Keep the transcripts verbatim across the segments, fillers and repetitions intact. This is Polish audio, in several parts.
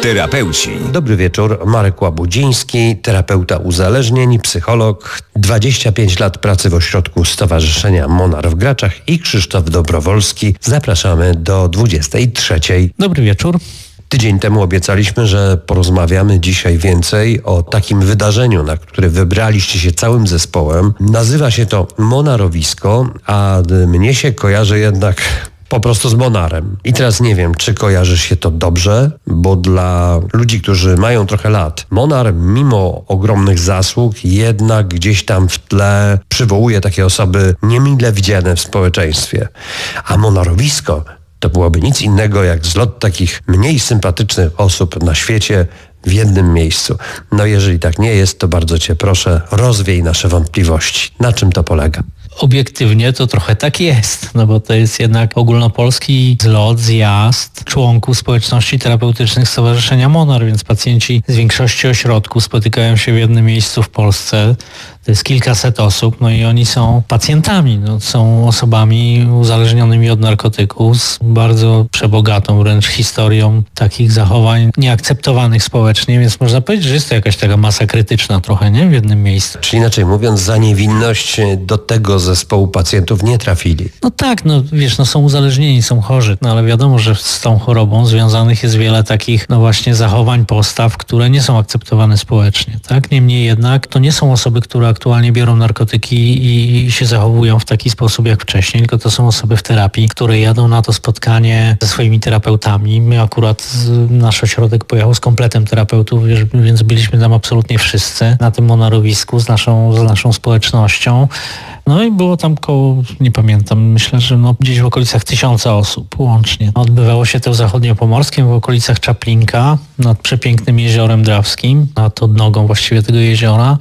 Terapeuci. Dobry wieczór, Marek Łabudziński, terapeuta uzależnień, psycholog, dwadzieścia pięć lat pracy w ośrodku Stowarzyszenia Monar w Graczach i Krzysztof Dobrowolski. Zapraszamy do dwudziestej trzeciej. Dobry wieczór. Tydzień temu obiecaliśmy, że porozmawiamy dzisiaj więcej o takim wydarzeniu, na które wybraliście się całym zespołem. Nazywa się to Monarowisko, a mnie się kojarzy jednak po prostu z Monarem. I teraz nie wiem, czy kojarzy się to dobrze, bo dla ludzi, którzy mają trochę lat, Monar mimo ogromnych zasług jednak gdzieś tam w tle przywołuje takie osoby niemile widziane w społeczeństwie. A Monarowisko to byłoby nic innego jak zlot takich mniej sympatycznych osób na świecie w jednym miejscu. No jeżeli tak nie jest, to bardzo Cię proszę, rozwiej nasze wątpliwości. Na czym to polega? Obiektywnie to trochę tak jest, no bo to jest jednak ogólnopolski zlot, zjazd członków społeczności terapeutycznych Stowarzyszenia Monar, więc pacjenci z większości ośrodków spotykają się w jednym miejscu w Polsce. To jest kilkaset osób, no i oni są pacjentami, no, są osobami uzależnionymi od narkotyków z bardzo przebogatą wręcz historią takich zachowań nieakceptowanych społecznie, więc można powiedzieć, że jest to jakaś taka masa krytyczna trochę, nie? W jednym miejscu. Czyli inaczej mówiąc, za niewinność do tego zespołu pacjentów nie trafili. No tak, no wiesz, no są uzależnieni, są chorzy, no ale wiadomo, że z tą chorobą związanych jest wiele takich, no właśnie zachowań, postaw, które nie są akceptowane społecznie, tak? Niemniej jednak to nie są osoby, które aktualnie biorą narkotyki i, i się zachowują w taki sposób jak wcześniej, tylko to są osoby w terapii, które jadą na to spotkanie ze swoimi terapeutami. My akurat, nasz ośrodek pojechał z kompletem terapeutów, więc byliśmy tam absolutnie wszyscy na tym monarowisku z naszą, z naszą społecznością. No i było tam koło, nie pamiętam, myślę, że no gdzieś w okolicach tysiąca osób łącznie. Odbywało się to w zachodniopomorskim, w okolicach Czaplinka, nad przepięknym jeziorem Drawskim, nad odnogą właściwie tego jeziora.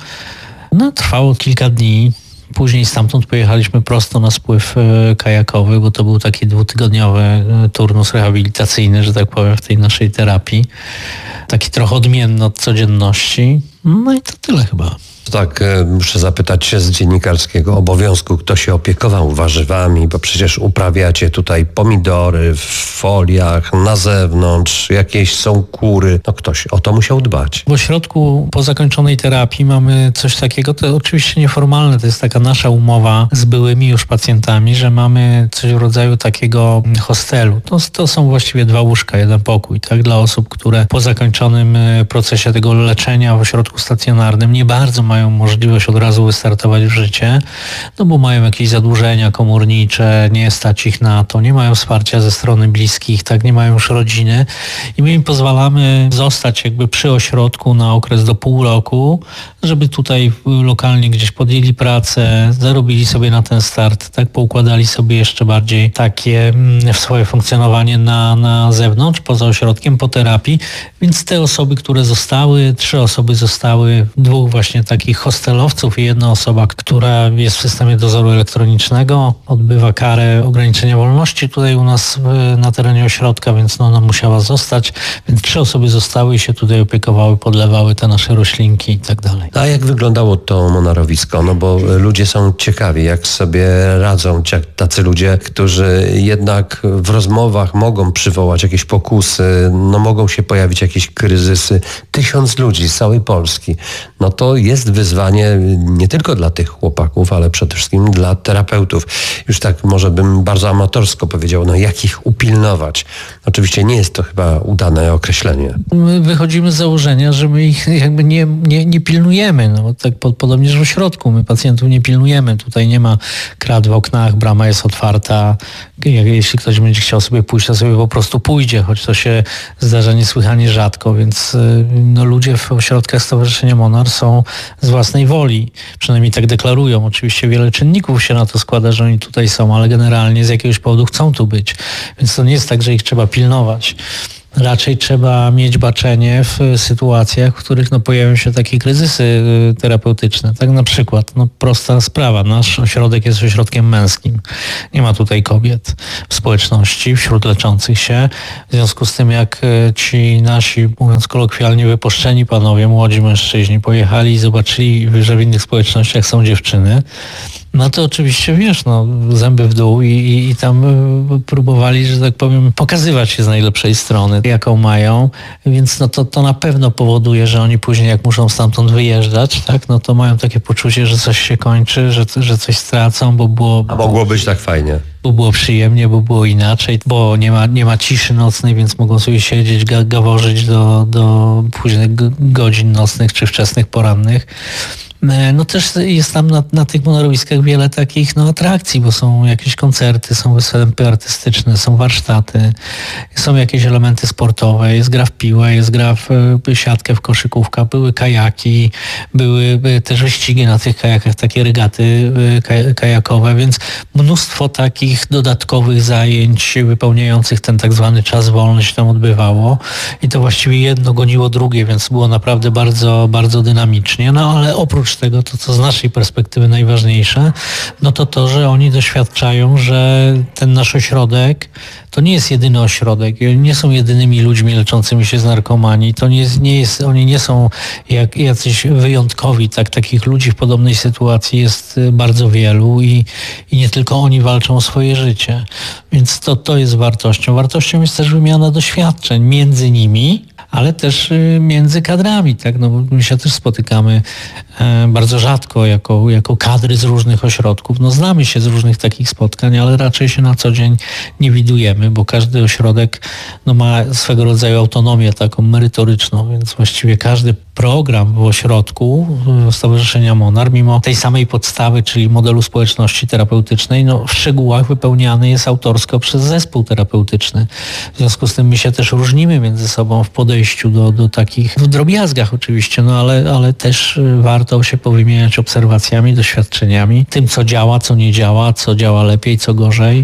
No trwało kilka dni. Później stamtąd pojechaliśmy prosto na spływ e, kajakowy, bo to był taki dwutygodniowy e, turnus rehabilitacyjny, że tak powiem, w tej naszej terapii. Taki trochę odmienny od codzienności. No i to tyle chyba. Tak, muszę zapytać się z dziennikarskiego obowiązku, kto się opiekował warzywami, bo przecież uprawiacie tutaj pomidory w foliach, na zewnątrz, jakieś są kury. No ktoś o to musiał dbać. W ośrodku po zakończonej terapii mamy coś takiego, to oczywiście nieformalne, to jest taka nasza umowa z byłymi już pacjentami, że mamy coś w rodzaju takiego hostelu. To, to są właściwie dwa łóżka, jeden pokój, tak, dla osób, które po zakończonym procesie tego leczenia w ośrodku stacjonarnym nie bardzo mają możliwość od razu wystartować w życie, no bo mają jakieś zadłużenia komornicze, nie stać ich na to, nie mają wsparcia ze strony bliskich, tak, nie mają już rodziny i my im pozwalamy zostać jakby przy ośrodku na okres do pół roku, żeby tutaj lokalnie gdzieś podjęli pracę, zarobili sobie na ten start, tak, poukładali sobie jeszcze bardziej takie w swoje funkcjonowanie na, na zewnątrz, poza ośrodkiem, po terapii, więc te osoby, które zostały, trzy osoby zostały, dwóch właśnie takich hostelowców i jedna osoba, która jest w systemie dozoru elektronicznego, odbywa karę ograniczenia wolności tutaj u nas w, na terenie ośrodka, więc no, ona musiała zostać, więc trzy osoby zostały i się tutaj opiekowały, podlewały te nasze roślinki i tak dalej. A jak wyglądało to monarowisko? No bo ludzie są ciekawi, jak sobie radzą tacy ludzie, którzy jednak w rozmowach mogą przywołać jakieś pokusy, no mogą się pojawić jakieś kryzysy. Tysiąc ludzi z całej Polski. No to jest wyzwanie nie tylko dla tych chłopaków, ale przede wszystkim dla terapeutów. Już tak może bym bardzo amatorsko powiedział, no jak ich upilnować? Oczywiście nie jest to chyba udane określenie. My wychodzimy z założenia, że my ich jakby nie, nie, nie pilnujemy. No, tak pod, podobnież w ośrodku my pacjentów nie pilnujemy. Tutaj nie ma krat w oknach, brama jest otwarta. Jeśli ktoś będzie chciał sobie pójść, to sobie po prostu pójdzie, choć to się zdarza niesłychanie rzadko, więc no, ludzie w ośrodkach Stowarzyszenia Monar są z własnej woli. Przynajmniej tak deklarują. Oczywiście wiele czynników się na to składa, że oni tutaj są, ale generalnie z jakiegoś powodu chcą tu być. Więc to nie jest tak, że ich trzeba pilnować. Raczej trzeba mieć baczenie w sytuacjach, w których no, pojawią się takie kryzysy terapeutyczne. Tak na przykład, no, prosta sprawa, nasz ośrodek jest ośrodkiem męskim. Nie ma tutaj kobiet w społeczności, wśród leczących się. W związku z tym, jak ci nasi, mówiąc kolokwialnie, wypuszczeni panowie, młodzi mężczyźni pojechali i zobaczyli, że w innych społecznościach są dziewczyny, No to oczywiście, wiesz, no, zęby w dół i, i, i tam próbowali, że tak powiem, pokazywać się z najlepszej strony, jaką mają, więc no to, to na pewno powoduje, że oni później jak muszą stamtąd wyjeżdżać, tak, no to mają takie poczucie, że coś się kończy, że, że coś stracą, bo było... A mogło być tak fajnie. Bo było przyjemnie, bo było inaczej, bo nie ma, nie ma ciszy nocnej, więc mogą sobie siedzieć, ga, gaworzyć do, do późnych godzin nocnych czy wczesnych porannych. No też jest tam na, na tych monorowiskach wiele takich no, atrakcji, bo są jakieś koncerty, są występy artystyczne, są warsztaty, są jakieś elementy sportowe, jest gra w piłę, jest gra w siatkę, w koszykówkę, były kajaki, były, były też wyścigi na tych kajakach, takie regaty kajakowe, więc mnóstwo takich dodatkowych zajęć wypełniających ten tak zwany czas wolny się tam odbywało i to właściwie jedno goniło drugie, więc było naprawdę bardzo, bardzo dynamicznie, no ale oprócz tego, to co z naszej perspektywy najważniejsze, no to to, że oni doświadczają, że ten nasz ośrodek to nie jest jedyny ośrodek, nie są jedynymi ludźmi leczącymi się z narkomanii, to nie jest, nie jest, oni nie są jak, jacyś wyjątkowi, tak, takich ludzi w podobnej sytuacji jest bardzo wielu i, i nie tylko oni walczą o swoje życie, więc to, to jest wartością. Wartością jest też wymiana doświadczeń między nimi, ale też między kadrami, tak, no bo my się też spotykamy bardzo rzadko jako, jako kadry z różnych ośrodków. No znamy się z różnych takich spotkań, ale raczej się na co dzień nie widujemy, bo każdy ośrodek no, ma swego rodzaju autonomię taką merytoryczną, więc właściwie każdy program w ośrodku Stowarzyszenia Monar, mimo tej samej podstawy, czyli modelu społeczności terapeutycznej, no w szczegółach wypełniany jest autorsko przez zespół terapeutyczny. W związku z tym my się też różnimy między sobą w podejściu do, do takich, w drobiazgach oczywiście, no ale, ale też warto się powymieniać obserwacjami, doświadczeniami, tym co działa, co nie działa, co działa lepiej, co gorzej.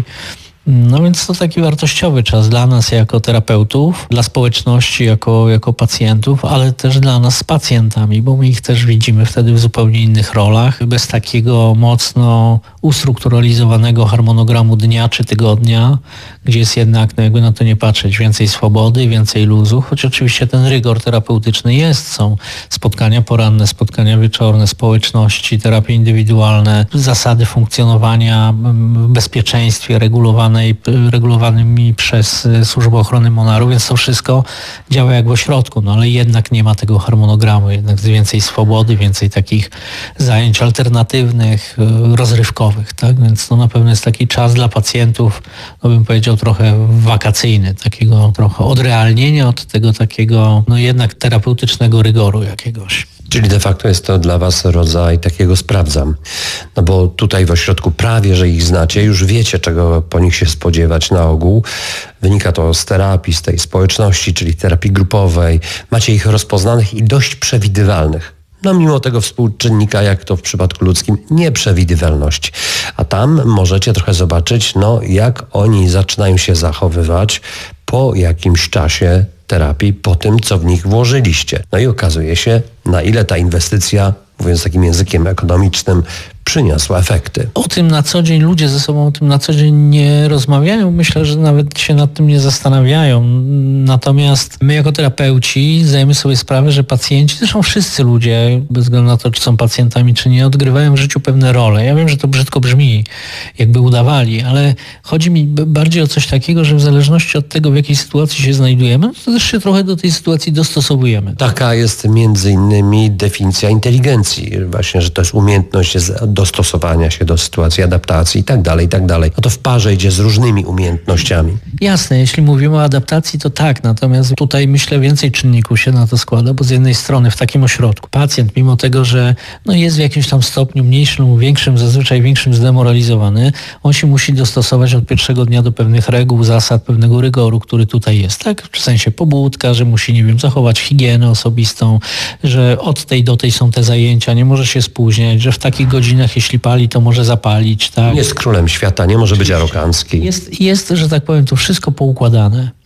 No więc to taki wartościowy czas dla nas jako terapeutów, dla społeczności jako, jako pacjentów, ale też dla nas z pacjentami, bo my ich też widzimy wtedy w zupełnie innych rolach. Bez takiego mocno ustrukturalizowanego harmonogramu dnia czy tygodnia, gdzie jest jednak, no jakby na to nie patrzeć, więcej swobody, więcej luzu, choć oczywiście ten rygor terapeutyczny jest. Są spotkania poranne, spotkania wieczorne, społeczności, terapie indywidualne, zasady funkcjonowania w bezpieczeństwie regulowane regulowanymi przez Służbę Ochrony Monaru, więc to wszystko działa jak w ośrodku, no ale jednak nie ma tego harmonogramu, jednak jest więcej swobody, więcej takich zajęć alternatywnych, rozrywkowych, tak? Więc to na pewno jest taki czas dla pacjentów, no bym powiedział trochę wakacyjny, takiego trochę odrealnienia od tego takiego, no jednak terapeutycznego rygoru jakiegoś. Czyli de facto jest to dla was rodzaj takiego sprawdzam. No bo tutaj w ośrodku prawie, że ich znacie, już wiecie, czego po nich się spodziewać na ogół. Wynika to z terapii, z tej społeczności, czyli terapii grupowej. Macie ich rozpoznanych i dość przewidywalnych. No mimo tego współczynnika, jak to w przypadku ludzkim, nieprzewidywalności. A tam możecie trochę zobaczyć, no jak oni zaczynają się zachowywać po jakimś czasie terapii, po tym, co w nich włożyliście. No i okazuje się, na ile ta inwestycja, mówiąc takim językiem ekonomicznym, przyniosła efekty. O tym na co dzień ludzie ze sobą o tym na co dzień nie rozmawiają. Myślę, że nawet się nad tym nie zastanawiają. Natomiast my jako terapeuci zdajemy sobie sprawę, że pacjenci, zresztą wszyscy ludzie, bez względu na to, czy są pacjentami, czy nie, odgrywają w życiu pewne role. Ja wiem, że to brzydko brzmi, jakby udawali, ale chodzi mi bardziej o coś takiego, że w zależności od tego, w jakiej sytuacji się znajdujemy, to też się trochę do tej sytuacji dostosowujemy. Taka jest między innymi definicja inteligencji. Właśnie, że to jest umiejętność dostosowania się do sytuacji, adaptacji i tak dalej, i tak dalej. No to w parze idzie z różnymi umiejętnościami. Jasne, jeśli mówimy o adaptacji, to tak, natomiast tutaj myślę więcej czynników się na to składa, bo z jednej strony w takim ośrodku pacjent, mimo tego, że no jest w jakimś tam stopniu mniejszym lub większym, zazwyczaj większym zdemoralizowany, on się musi dostosować od pierwszego dnia do pewnych reguł, zasad, pewnego rygoru, który tutaj jest, tak? W sensie pobudka, że musi, nie wiem, zachować higienę osobistą, że od tej do tej są te zajęcia, nie może się spóźniać, że w takich godzinach, jeśli pali, to może zapalić, tak? Jest królem świata, nie może być arogancki. Jest, jest, że tak powiem, to wszystko poukładane.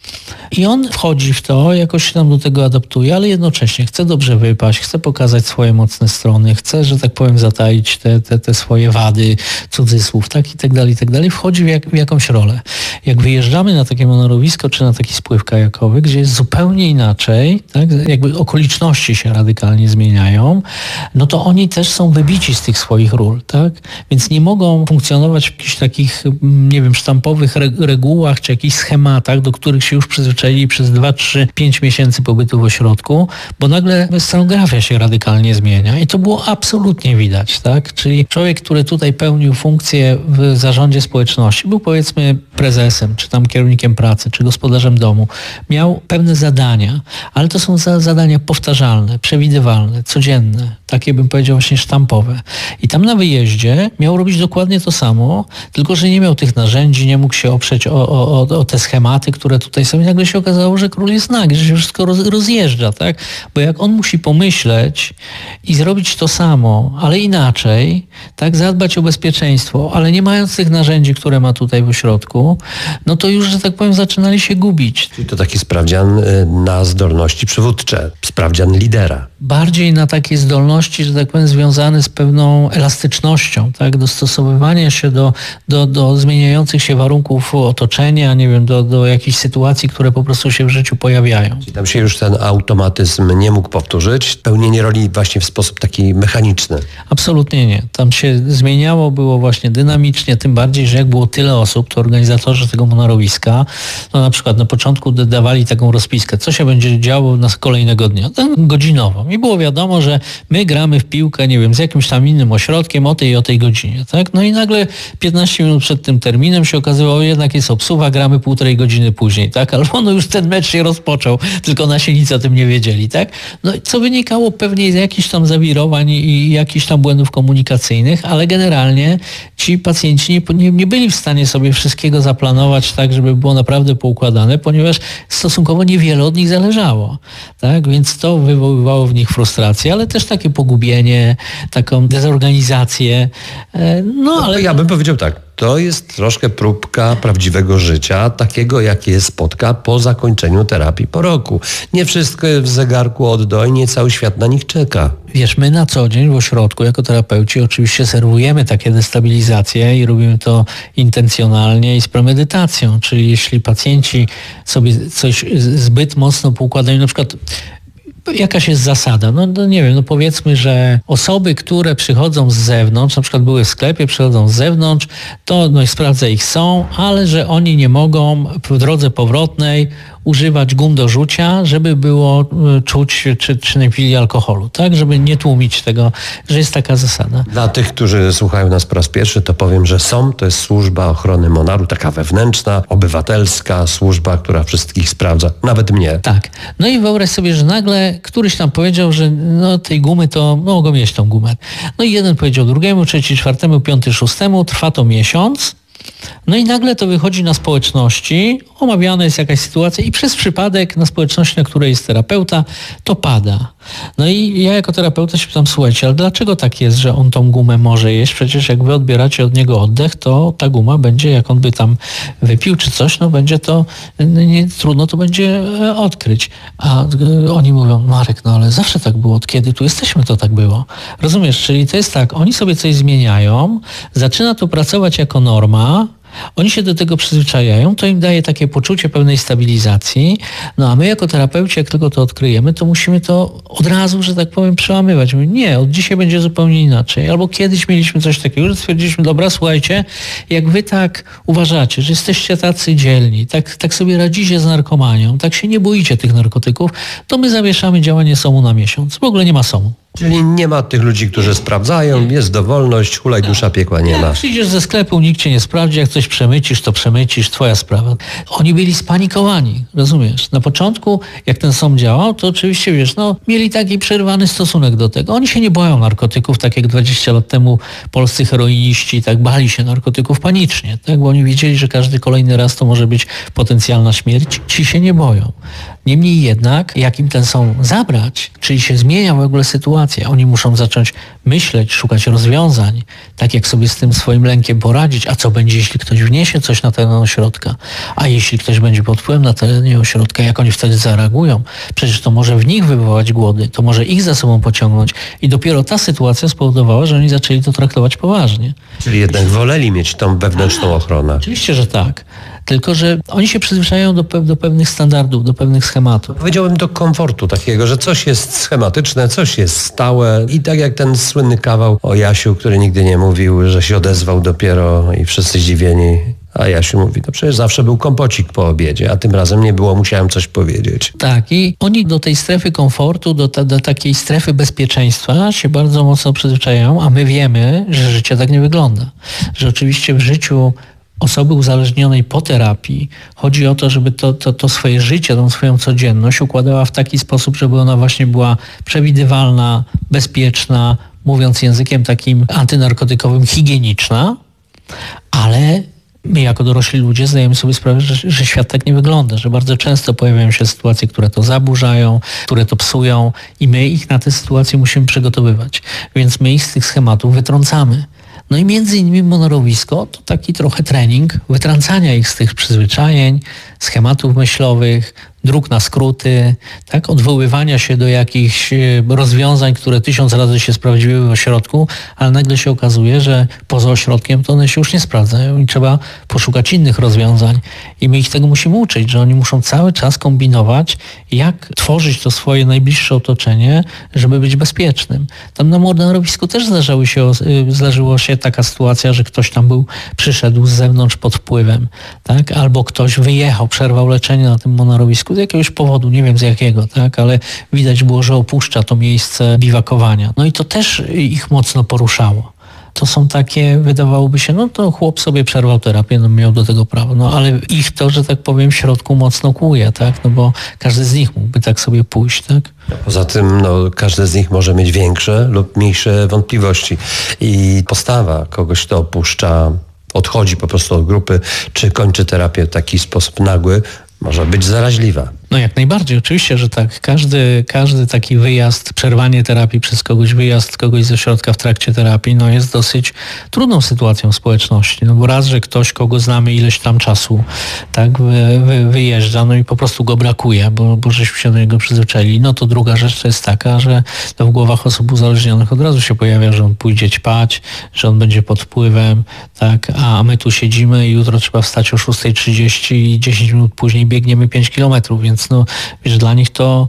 I on wchodzi w to, jakoś się tam do tego adaptuje, ale jednocześnie chce dobrze wypaść, chce pokazać swoje mocne strony, chce, że tak powiem, zataić te, te, te swoje wady, cudzysłów, tak i tak dalej, i tak dalej. Wchodzi w, jak, w jakąś rolę. Jak wyjeżdżamy na takie monorowisko, czy na taki spływ kajakowy, gdzie jest zupełnie inaczej, tak, jakby okoliczności się radykalnie zmieniają, no to oni też są wybici z tych swoich ról, tak? Więc nie mogą funkcjonować w jakichś takich, nie wiem, sztampowych regułach, czy jakichś schematach, do których się już przyzwyczaili przez dwa, trzy, pięć miesięcy pobytu w ośrodku, bo nagle scenografia się radykalnie zmienia i to było absolutnie widać, tak? Czyli człowiek, który tutaj pełnił funkcję w zarządzie społeczności, był powiedzmy prezesem, czy tam kierownikiem pracy, czy gospodarzem domu, miał pewne zadania, ale to są za zadania powtarzalne, przewidywalne, codzienne, takie bym powiedział właśnie sztampowe. I tam na wyjeździe miał robić dokładnie to samo, tylko że nie miał tych narzędzi, nie mógł się oprzeć o, o, o te schematy, które tutaj są. I nagle się okazało, że król jest nagi, że się wszystko roz, rozjeżdża, tak? Bo jak on musi pomyśleć i zrobić to samo, ale inaczej, tak? Zadbać o bezpieczeństwo, ale nie mając tych narzędzi, które ma tutaj w ośrodku, no to już, że tak powiem, zaczynali się gubić. Czyli to taki sprawdzian na zdolności przywódcze, sprawdzian lidera. Bardziej na takie zdolności, że tak powiem, związane z pewną elastycznością, tak? Dostosowywanie się do, do, do zmieniających się warunków otoczenia, nie wiem, do, do jakichś sytuacji, które po prostu się w życiu pojawiają. Czyli tam się już ten automatyzm nie mógł powtórzyć, pełnienie roli właśnie w sposób taki mechaniczny. Absolutnie nie. Tam się zmieniało, było właśnie dynamicznie, tym bardziej, że jak było tyle osób, to organizatorzy tego monorowiska, no na przykład na początku dawali taką rozpiskę, co się będzie działo na kolejnego dnia, godzinową. I było wiadomo, że my gramy w piłkę, nie wiem, z jakimś tam innym ośrodkiem o tej i o tej godzinie, tak? No i nagle piętnaście minut przed tym terminem się okazywało, jednak jest obsuwa, gramy półtorej godziny później, tak? Albo no już ten mecz się rozpoczął, tylko nasi nic o tym nie wiedzieli, tak? No co wynikało pewnie z jakichś tam zawirowań i jakichś tam błędów komunikacyjnych, ale generalnie ci pacjenci nie, nie, nie byli w stanie sobie wszystkiego zaplanować tak, żeby było naprawdę poukładane, ponieważ stosunkowo niewiele od nich zależało, tak? Więc to wywoływało w nich frustrację, ale też takie pogubienie, taką dezorganizację. No ale... Ja bym powiedział tak, to jest troszkę próbka prawdziwego życia, takiego jakie spotka po zakończeniu terapii po roku. Nie wszystko jest w zegarku od do i nie cały świat na nich czeka. Wiesz, my na co dzień w ośrodku jako terapeuci oczywiście serwujemy takie destabilizacje i robimy to intencjonalnie i z premedytacją, czyli jeśli pacjenci sobie coś zbyt mocno poukładają, na przykład jakaś jest zasada? No, no nie wiem, no powiedzmy, że osoby, które przychodzą z zewnątrz, na przykład były w sklepie, przychodzą z zewnątrz, to no i sprawdzę ich są, ale że oni nie mogą w drodze powrotnej używać gum do rzucia, żeby było czuć, czy, czy nie pili alkoholu, tak? Żeby nie tłumić tego, że jest taka zasada. Dla tych, którzy słuchają nas po raz pierwszy, to powiem, że S O M to jest służba ochrony Monaru, taka wewnętrzna, obywatelska służba, która wszystkich sprawdza, nawet mnie. Tak. No i wyobraź sobie, że nagle któryś tam powiedział, że no tej gumy to no, mogą mieć tą gumę. No i jeden powiedział drugiemu, trzeci, czwartemu, piąty, szóstemu, trwa to miesiąc. No i nagle to wychodzi na społeczności, omawiana jest jakaś sytuacja i przez przypadek na społeczności, na której jest terapeuta, to pada. No i ja jako terapeuta się pytam, słuchajcie, ale dlaczego tak jest, że on tą gumę może jeść? Przecież jak wy odbieracie od niego oddech, to ta guma będzie, jak on by tam wypił czy coś, no będzie to, nie, trudno to będzie odkryć. A oni mówią, Marek, no ale zawsze tak było, od kiedy tu jesteśmy, to tak było. Rozumiesz, czyli to jest tak, oni sobie coś zmieniają, zaczyna to pracować jako norma, oni się do tego przyzwyczajają, to im daje takie poczucie pewnej stabilizacji, no a my jako terapeuci, jak tylko to odkryjemy, to musimy to od razu, że tak powiem, przełamywać. Mówimy, nie, od dzisiaj będzie zupełnie inaczej. Albo kiedyś mieliśmy coś takiego, że stwierdziliśmy, dobra, słuchajcie, jak wy tak uważacie, że jesteście tacy dzielni, tak, tak sobie radzicie z narkomanią, tak się nie boicie tych narkotyków, to my zawieszamy działanie S O M-u na miesiąc. W ogóle nie ma S O M-u. Czyli nie ma tych ludzi, którzy sprawdzają, jest dowolność, hulaj dusza, piekła nie ma. Jak przyjdziesz ze sklepu, nikt cię nie sprawdzi, jak coś przemycisz, to przemycisz, twoja sprawa. Oni byli spanikowani, rozumiesz? Na początku, jak ten S O M działał, to oczywiście, wiesz, no, mieli taki przerwany stosunek do tego. Oni się nie boją narkotyków, tak jak dwadzieścia lat temu polscy heroiniści, tak bali się narkotyków panicznie, tak? Bo oni wiedzieli, że każdy kolejny raz to może być potencjalna śmierć. Ci się nie boją. Niemniej jednak, jak im ten S O M zabrać, czyli się zmienia w ogóle sytuacja, sytuację. Oni muszą zacząć myśleć, szukać rozwiązań, tak jak sobie z tym swoim lękiem poradzić, a co będzie, jeśli ktoś wniesie coś na teren ośrodka, a jeśli ktoś będzie pod wpływem na terenie ośrodka, jak oni wtedy zareagują? Przecież to może w nich wywołać głody, to może ich za sobą pociągnąć i dopiero ta sytuacja spowodowała, że oni zaczęli to traktować poważnie. Czyli jednak woleli mieć tą wewnętrzną ochronę. Oczywiście, że tak. Tylko że oni się przyzwyczajają do, pe- do pewnych standardów, do pewnych schematów. Powiedziałbym do komfortu takiego, że coś jest schematyczne, coś jest stałe i tak jak ten słynny kawał o Jasiu, który nigdy nie mówił, że się odezwał dopiero i wszyscy zdziwieni. A Jasiu mówi, no przecież zawsze był kompocik po obiedzie, a tym razem nie było, musiałem coś powiedzieć. Tak, i oni do tej strefy komfortu, do, ta, do takiej strefy bezpieczeństwa się bardzo mocno przyzwyczajają, a my wiemy, że życie tak nie wygląda. Że oczywiście w życiu osoby uzależnionej po terapii chodzi o to, żeby to, to, to swoje życie, tą swoją codzienność układała w taki sposób, żeby ona właśnie była przewidywalna, bezpieczna, mówiąc językiem takim antynarkotykowym, higieniczna, ale my jako dorośli ludzie zdajemy sobie sprawę, że, że świat tak nie wygląda, że bardzo często pojawiają się sytuacje, które to zaburzają, które to psują i my ich na te sytuacje musimy przygotowywać. Więc my ich z tych schematów wytrącamy. No i między innymi monorowisko to taki trochę trening wytrącania ich z tych przyzwyczajeń, schematów myślowych, dróg na skróty, tak, odwoływania się do jakichś rozwiązań, które tysiąc razy się sprawdziły w ośrodku, ale nagle się okazuje, że poza ośrodkiem to one się już nie sprawdzają i trzeba poszukać innych rozwiązań. I my ich tego musimy uczyć, że oni muszą cały czas kombinować, jak tworzyć to swoje najbliższe otoczenie, żeby być bezpiecznym. Tam na monorowisku też zdarzały się, zdarzyło się taka sytuacja, że ktoś tam był, przyszedł z zewnątrz pod wpływem, tak, albo ktoś wyjechał, przerwał leczenie na tym monorowisku z jakiegoś powodu, nie wiem z jakiego, tak, ale widać było, że opuszcza to miejsce biwakowania. No i to też ich mocno poruszało. To są takie, wydawałoby się, no to chłop sobie przerwał terapię, no miał do tego prawo, no ale ich to, że tak powiem, w środku mocno kłuje, tak, no bo każdy z nich mógłby tak sobie pójść, tak. Poza tym no, każdy z nich może mieć większe lub mniejsze wątpliwości i postawa kogoś, kto opuszcza, odchodzi po prostu od grupy, czy kończy terapię w taki sposób nagły, może być zaraźliwa. No jak najbardziej, oczywiście, że tak. Każdy, każdy taki wyjazd, przerwanie terapii przez kogoś, wyjazd kogoś ze środka w trakcie terapii, no jest dosyć trudną sytuacją w społeczności. No bo raz, że ktoś, kogo znamy ileś tam czasu, tak, wy, wy, wyjeżdża, no i po prostu go brakuje, bo, bo żeśmy się do niego przyzwyczaili. No to druga rzecz to jest taka, że to w głowach osób uzależnionych od razu się pojawia, że on pójdzie ćpać, że on będzie pod wpływem, tak, a my tu siedzimy i jutro trzeba wstać o szósta trzydzieści i dziesięć minut później biegniemy pięć kilometrów, więc no, wiesz, dla nich to,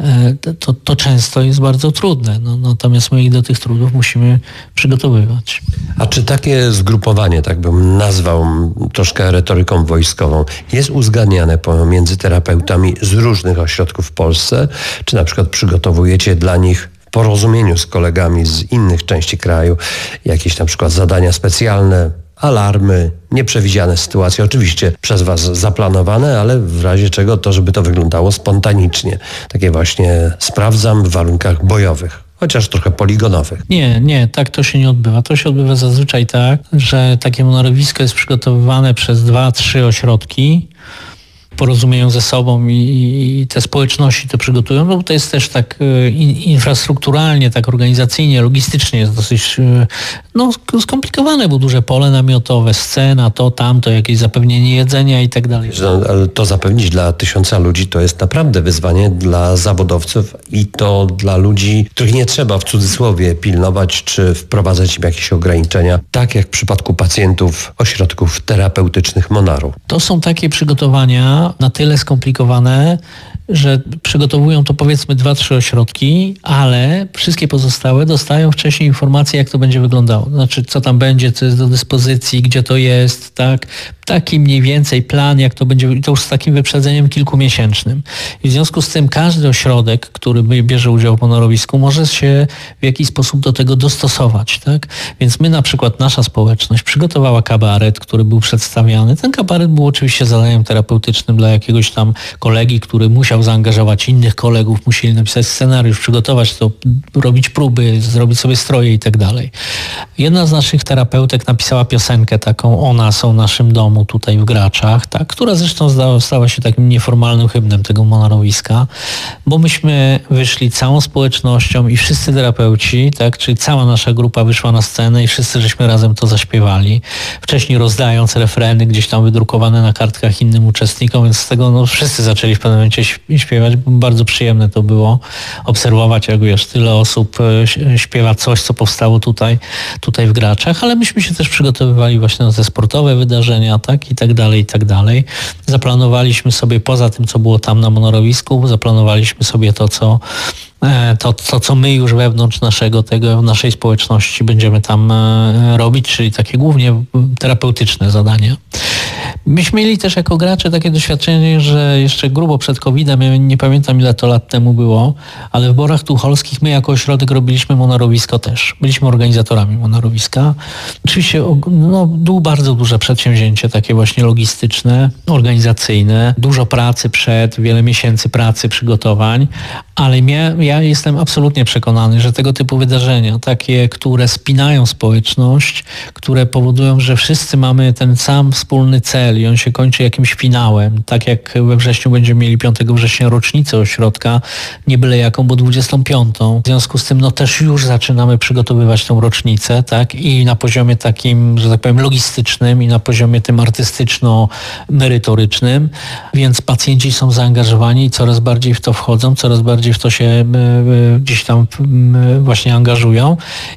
to, to często jest bardzo trudne. No, natomiast my ich do tych trudów musimy przygotowywać. A czy takie zgrupowanie, tak bym nazwał troszkę retoryką wojskową, jest uzgadniane pomiędzy terapeutami z różnych ośrodków w Polsce? Czy na przykład przygotowujecie dla nich w porozumieniu z kolegami z innych części kraju jakieś na przykład zadania specjalne, alarmy, nieprzewidziane sytuacje, oczywiście przez was zaplanowane, ale w razie czego to, żeby to wyglądało spontanicznie. Takie właśnie sprawdzam w warunkach bojowych, chociaż trochę poligonowych. Nie, nie, tak to się nie odbywa. To się odbywa zazwyczaj tak, że takie monorowisko jest przygotowywane przez dwa, trzy ośrodki, porozumieją ze sobą i, i te społeczności to przygotują, no bo to jest też tak in, infrastrukturalnie, tak organizacyjnie, logistycznie jest dosyć no, skomplikowane, bo duże pole namiotowe, scena, to, tamto, jakieś zapewnienie jedzenia i tak dalej. No, ale to zapewnić dla tysiąca ludzi to jest naprawdę wyzwanie dla zawodowców i to dla ludzi, których nie trzeba w cudzysłowie pilnować czy wprowadzać im jakieś ograniczenia, tak jak w przypadku pacjentów ośrodków terapeutycznych Monaru. To są takie przygotowania na tyle skomplikowane, że przygotowują to powiedzmy dwa, trzy ośrodki, ale wszystkie pozostałe dostają wcześniej informacje, jak to będzie wyglądało. Znaczy, co tam będzie, co jest do dyspozycji, gdzie to jest, tak? Taki mniej więcej plan, jak to będzie, i to już z takim wyprzedzeniem kilkumiesięcznym. I w związku z tym każdy ośrodek, który bierze udział w monorowisku, może się w jakiś sposób do tego dostosować, tak? Więc my na przykład, nasza społeczność przygotowała kabaret, który był przedstawiany. Ten kabaret był oczywiście zadaniem terapeutycznym dla jakiegoś tam kolegi, który musiał zaangażować innych kolegów, musieli napisać scenariusz, przygotować to, robić próby, zrobić sobie stroje i tak dalej. Jedna z naszych terapeutek napisała piosenkę taką o nas, o naszym domu tutaj w Graczach, tak, która zresztą stała, stała się takim nieformalnym hymnem tego monarowiska, bo myśmy wyszli całą społecznością i wszyscy terapeuci, tak, czyli cała nasza grupa wyszła na scenę i wszyscy żeśmy razem to zaśpiewali. Wcześniej rozdając refreny gdzieś tam wydrukowane na kartkach innym uczestnikom, więc z tego no, wszyscy zaczęli w pewnym momencie śpiewać. Bardzo przyjemne to było obserwować, jak wiesz, tyle osób śpiewa coś, co powstało tutaj, tutaj w Graczach, ale myśmy się też przygotowywali właśnie na te sportowe wydarzenia, tak, i tak dalej, i tak dalej. Zaplanowaliśmy sobie poza tym, co było tam na monarowisku, zaplanowaliśmy sobie to, co To, to, co my już wewnątrz naszego tego, naszej społeczności będziemy tam robić, czyli takie głównie terapeutyczne zadania. Myśmy mieli też jako gracze takie doświadczenie, że jeszcze grubo przed kowidem, ja nie pamiętam ile to lat temu było, ale w Borach Tucholskich my jako ośrodek robiliśmy monarowisko też. Byliśmy organizatorami monarowiska. Oczywiście no, było bardzo duże przedsięwzięcie, takie właśnie logistyczne, organizacyjne, dużo pracy przed, wiele miesięcy pracy, przygotowań, ale mnie, ja jestem absolutnie przekonany, że tego typu wydarzenia, takie, które spinają społeczność, które powodują, że wszyscy mamy ten sam wspólny cel i on się kończy jakimś finałem, tak jak we wrześniu będziemy mieli piątego września rocznicę ośrodka, nie byle jaką, bo dwudziestą piątą. W związku z tym no też już zaczynamy przygotowywać tą rocznicę, tak, i na poziomie takim, że tak powiem, logistycznym i na poziomie tym artystyczno-merytorycznym, więc pacjenci są zaangażowani i coraz bardziej w to wchodzą, coraz bardziej w to się gdzieś tam właśnie angażują.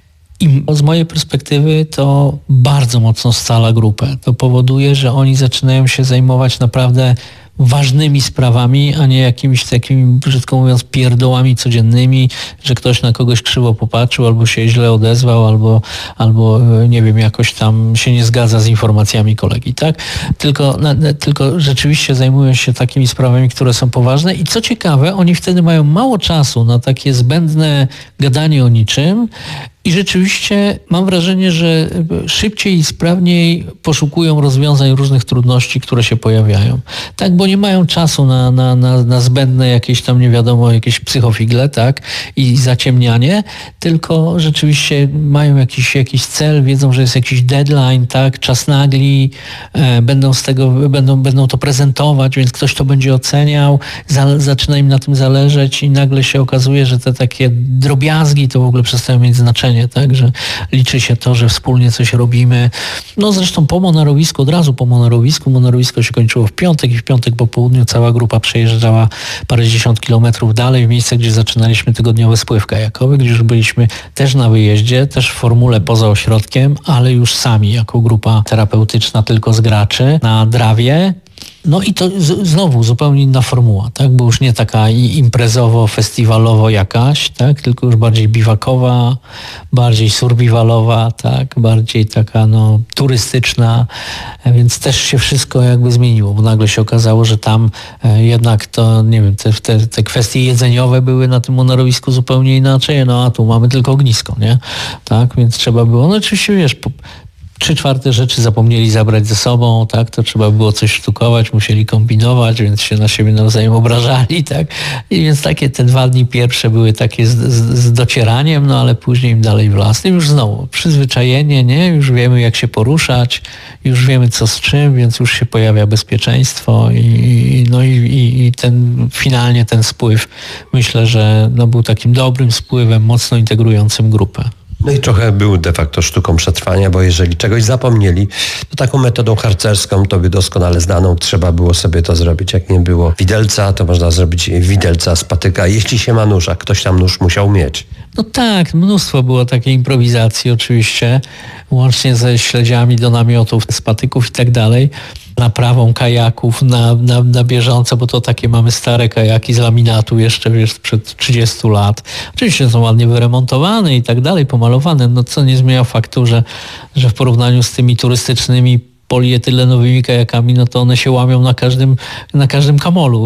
I z mojej perspektywy to bardzo mocno scala grupę. To powoduje, że oni zaczynają się zajmować naprawdę ważnymi sprawami, a nie jakimiś takimi, brzydko mówiąc, pierdołami codziennymi, że ktoś na kogoś krzywo popatrzył, albo się źle odezwał, albo, albo nie wiem, jakoś tam się nie zgadza z informacjami kolegi, tak? Tylko, na, tylko rzeczywiście zajmują się takimi sprawami, które są poważne i co ciekawe, oni wtedy mają mało czasu na takie zbędne gadanie o niczym. I rzeczywiście mam wrażenie, że szybciej i sprawniej poszukują rozwiązań różnych trudności, które się pojawiają. Tak, bo nie mają czasu na, na, na, na zbędne jakieś tam nie wiadomo, jakieś psychofigle, tak, i zaciemnianie, tylko rzeczywiście mają jakiś, jakiś cel, wiedzą, że jest jakiś deadline, tak, czas nagli, e, będą z tego, będą, będą to prezentować, więc ktoś to będzie oceniał, za, zaczyna im na tym zależeć i nagle się okazuje, że te takie drobiazgi to w ogóle przestają mieć znaczenie. Tak, że liczy się to, że wspólnie coś robimy. No zresztą po monarowisku, od razu po monarowisku, monarowisko się kończyło w piątek i w piątek po południu cała grupa przejeżdżała parędziesiąt kilometrów dalej w miejsce, gdzie zaczynaliśmy tygodniowy spływ kajakowy, gdzie już byliśmy też na wyjeździe, też w formule poza ośrodkiem, ale już sami jako grupa terapeutyczna tylko z graczy na Drawie. No i to z, znowu zupełnie inna formuła, tak? Bo już nie taka imprezowo-festiwalowo jakaś, tak? Tylko już bardziej biwakowa, bardziej survivalowa, tak? Bardziej taka no turystyczna, więc też się wszystko jakby zmieniło, bo nagle się okazało, że tam e, jednak to, nie wiem, te, te, te kwestie jedzeniowe były na tym monarowisku zupełnie inaczej, no a tu mamy tylko ognisko, nie? Tak? Więc trzeba było, no oczywiście wiesz, po, Trzy czwarte rzeczy zapomnieli zabrać ze sobą, tak, to trzeba było coś sztukować, musieli kombinować, więc się na siebie nawzajem obrażali, tak. I więc takie te dwa dni pierwsze były takie z, z, z docieraniem, no ale później im dalej w las. I już znowu przyzwyczajenie, nie, już wiemy jak się poruszać, już wiemy co z czym, więc już się pojawia bezpieczeństwo i no i, i, i ten finalnie ten spływ, myślę, że no, był takim dobrym spływem, mocno integrującym grupę. No i trochę był de facto sztuką przetrwania, bo jeżeli czegoś zapomnieli, to taką metodą harcerską, tobie doskonale znaną, trzeba było sobie to zrobić. Jak nie było widelca, to można zrobić widelca z patyka, jeśli się ma nóż, a ktoś tam nóż musiał mieć. No tak, mnóstwo było takiej improwizacji oczywiście, łącznie ze śledziami do namiotów, z patyków i tak dalej. Naprawą kajaków na, na, na bieżąco, bo to takie mamy stare kajaki z laminatu jeszcze wiesz, przed trzydziestu lat. Oczywiście są ładnie wyremontowane i tak dalej, pomalowane, no co nie zmienia faktu, że, że w porównaniu z tymi turystycznymi polietylenowymi kajakami, no to one się łamią na każdym, na każdym kamolu.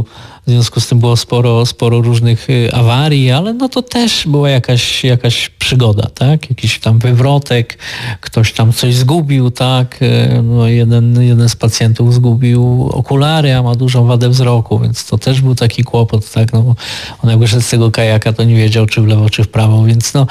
w związku z tym było sporo, sporo różnych awarii, ale no to też była jakaś, jakaś przygoda, tak? Jakiś tam wywrotek, ktoś tam coś zgubił, tak? No jeden, jeden z pacjentów zgubił okulary, a ma dużą wadę wzroku, więc to też był taki kłopot, tak? No bo on jakby szedł z tego kajaka, to nie wiedział, czy w lewo, czy w prawo, więc no,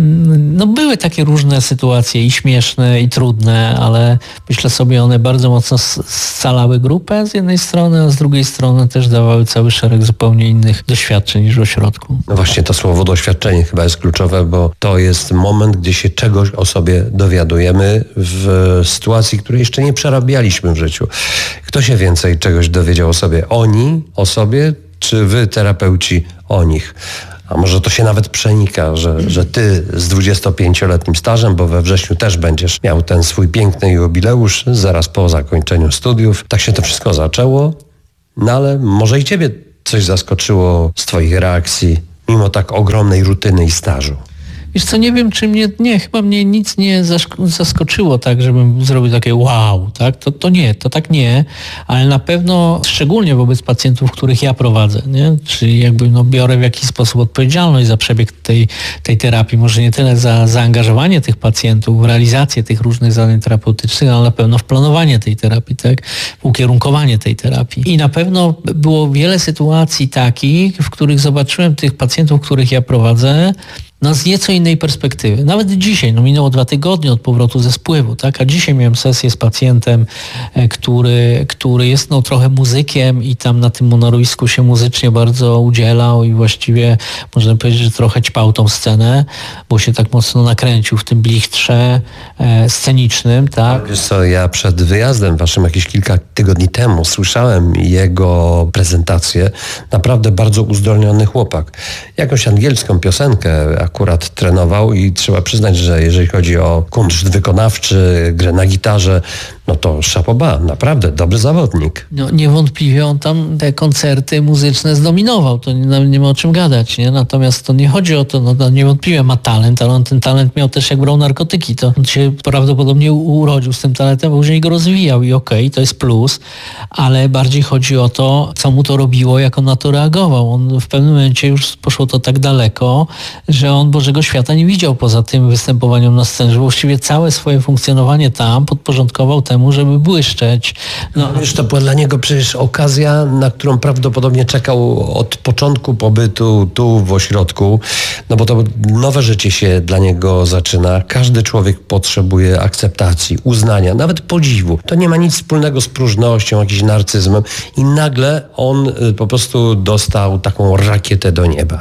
no były takie różne sytuacje i śmieszne, i trudne, ale myślę sobie, one bardzo mocno scalały grupę z jednej strony, a z drugiej strony też dawały cały szereg zupełnie innych doświadczeń niż w ośrodku. No właśnie to słowo doświadczenie chyba jest kluczowe, bo to jest moment, gdzie się czegoś o sobie dowiadujemy w sytuacji, której jeszcze nie przerabialiśmy w życiu. Kto się więcej czegoś dowiedział o sobie? Oni o sobie, czy wy, terapeuci, o nich? A może to się nawet przenika, że, że ty z dwudziestopięcioletnim stażem, bo we wrześniu też będziesz miał ten swój piękny jubileusz, zaraz po zakończeniu studiów. Tak się to wszystko zaczęło, no ale może i ciebie coś zaskoczyło z twoich reakcji, mimo tak ogromnej rutyny i stażu. Wiesz co, nie wiem, czy mnie, nie, chyba mnie nic nie zaskoczyło tak, żebym zrobił takie wow, tak? To, to nie, to tak nie, ale na pewno szczególnie wobec pacjentów, których ja prowadzę, nie? Czyli jakby no, biorę w jakiś sposób odpowiedzialność za przebieg tej, tej terapii, może nie tyle za zaangażowanie tych pacjentów w realizację tych różnych zadań terapeutycznych, ale na pewno w planowanie tej terapii, tak? W ukierunkowanie tej terapii. I na pewno było wiele sytuacji takich, w których zobaczyłem tych pacjentów, których ja prowadzę, no z nieco innej perspektywy. Nawet dzisiaj, no minęło dwa tygodnie od powrotu ze spływu, tak? A dzisiaj miałem sesję z pacjentem, który, który jest no trochę muzykiem i tam na tym monorowisku się muzycznie bardzo udzielał i właściwie można powiedzieć, że trochę ćpał tą scenę, bo się tak mocno nakręcił w tym blichtrze e, scenicznym, tak? Wiesz co, ja przed wyjazdem waszym jakieś kilka tygodni temu słyszałem jego prezentację. Naprawdę bardzo uzdolniony chłopak. Jakąś angielską piosenkę akurat trenował i trzeba przyznać, że jeżeli chodzi o kunszt wykonawczy, grę na gitarze, no to chapeau, naprawdę dobry zawodnik. No niewątpliwie on tam te koncerty muzyczne zdominował, to nie, nie ma o czym gadać, nie? Natomiast to nie chodzi o to, no, no niewątpliwie ma talent, ale on ten talent miał też jak brał narkotyki, to on się prawdopodobnie urodził z tym talentem, bo później go rozwijał i okej, okay, to jest plus, ale bardziej chodzi o to, co mu to robiło, jak on na to reagował. On w pewnym momencie już poszło to tak daleko, że on Bożego Świata nie widział poza tym występowaniem na scenie, że właściwie całe swoje funkcjonowanie tam podporządkował temu, żeby błyszczeć. No, wiesz, to była dla niego przecież okazja, na którą prawdopodobnie czekał od początku pobytu tu w ośrodku, no bo to nowe życie się dla niego zaczyna. Każdy człowiek potrzebuje akceptacji, uznania, nawet podziwu. To nie ma nic wspólnego z próżnością, jakimś narcyzmem i nagle on po prostu dostał taką rakietę do nieba.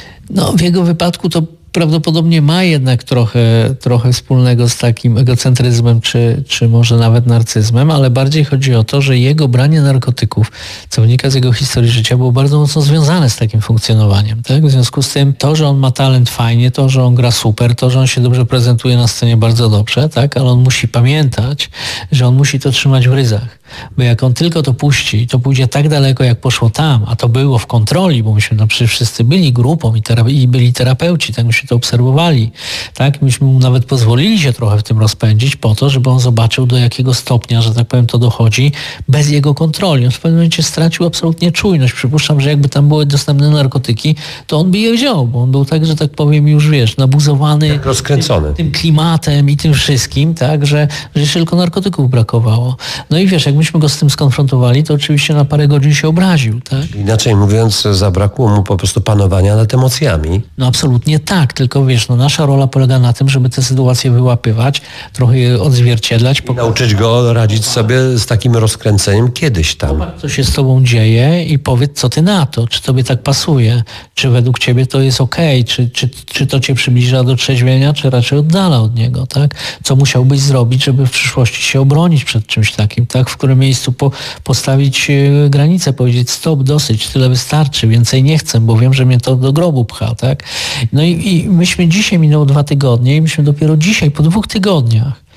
No w jego wypadku to prawdopodobnie ma jednak trochę, trochę wspólnego z takim egocentryzmem, czy, czy może nawet narcyzmem, ale bardziej chodzi o to, że jego branie narkotyków, co wynika z jego historii życia, było bardzo mocno związane z takim funkcjonowaniem. Tak? W związku z tym to, że on ma talent fajnie, to, że on gra super, to, że on się dobrze prezentuje na scenie bardzo dobrze, tak? Ale on musi pamiętać, że on musi to trzymać w ryzach. Bo jak on tylko to puści, to pójdzie tak daleko, jak poszło tam, a to było w kontroli, bo myśmy no, przecież wszyscy byli grupą i, tera- i byli terapeuci, tak myśmy to obserwowali. Tak? Myśmy mu nawet pozwolili się trochę w tym rozpędzić po to, żeby on zobaczył, do jakiego stopnia, że tak powiem, to dochodzi bez jego kontroli. On w pewnym momencie stracił absolutnie czujność. Przypuszczam, że jakby tam były dostępne narkotyki, to on by je wziął, bo on był tak, że tak powiem, już wiesz, nabuzowany tak rozkręcony. Tym, tym klimatem i tym wszystkim, tak, że, że jeszcze tylko narkotyków brakowało. No i wiesz, jak myśmy go z tym skonfrontowali, to oczywiście na parę godzin się obraził, tak? Inaczej mówiąc, zabrakło mu po prostu panowania nad emocjami. No absolutnie tak, tylko wiesz, no nasza rola polega na tym, żeby te sytuacje wyłapywać, trochę je odzwierciedlać. I nauczyć go radzić sobie z takim rozkręceniem kiedyś tam. Zobacz, co się z tobą dzieje i powiedz, co ty na to, czy tobie tak pasuje, czy według ciebie to jest okej, okay, czy, czy, czy to cię przybliża do trzeźwienia, czy raczej oddala od niego, tak? Co musiałbyś zrobić, żeby w przyszłości się obronić przed czymś takim, tak? W którym miejscu po, postawić e, granicę, powiedzieć stop, dosyć, tyle wystarczy, więcej nie chcę, bo wiem, że mnie to do grobu pcha, tak? No i, i myśmy dzisiaj, minęło dwa tygodnie i myśmy dopiero dzisiaj, po dwóch tygodniach,